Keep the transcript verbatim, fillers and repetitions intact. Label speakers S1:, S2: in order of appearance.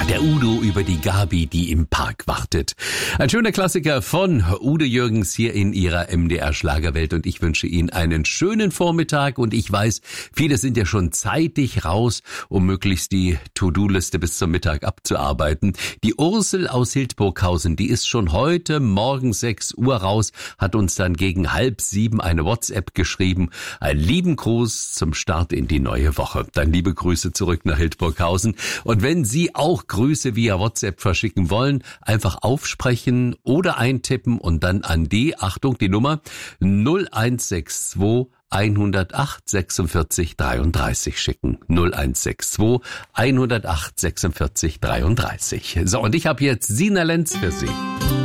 S1: der Udo über die Gabi, die im Park wartet. Ein schöner Klassiker von Udo Jürgens hier in ihrer M D R Schlagerwelt und ich wünsche Ihnen einen schönen Vormittag und ich weiß, viele sind ja schon zeitig raus, um möglichst die To-Do-Liste bis zum Mittag abzuarbeiten. Die Ursel aus Hildburghausen, die ist schon heute Morgen sechs Uhr raus, hat uns dann gegen halb sieben eine WhatsApp geschrieben. Einen lieben Gruß zum Start in die neue Woche. Dann liebe Grüße zurück nach Hildburghausen. Und wenn Sie auch Grüße via WhatsApp verschicken wollen, einfach aufsprechen oder eintippen und dann an die, Achtung, die Nummer null eins sechs zwei hundertacht sechsundvierzig dreiunddreißig schicken. null eins sechs zwei hundertacht sechsundvierzig dreiunddreißig. So, und ich habe jetzt Sina Lenz für Sie.